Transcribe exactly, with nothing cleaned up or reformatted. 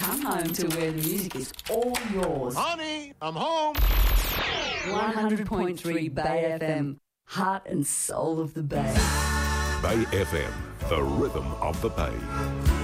Come home to where the music is all yours. Honey, I'm home. one hundred point three Bay F M, heart and soul of the Bay. Bay F M, the rhythm of the Bay.